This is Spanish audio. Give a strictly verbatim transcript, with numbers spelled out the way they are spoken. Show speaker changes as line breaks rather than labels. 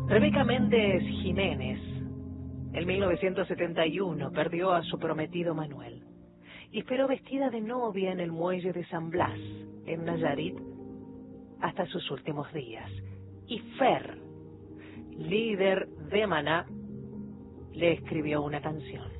Rebeca Méndez Jiménez, en mil novecientos setenta y uno, perdió a su prometido Manuel y esperó vestida de novia en el muelle de San Blas, en Nayarit, hasta sus últimos días. Y Fer, líder de Maná, le escribió una canción.